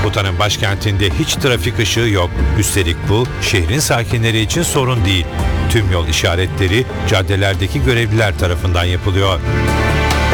Bhutan'ın başkentinde hiç trafik ışığı yok. Üstelik bu şehrin sakinleri için sorun değil. Tüm yol işaretleri caddelerdeki görevliler tarafından yapılıyor.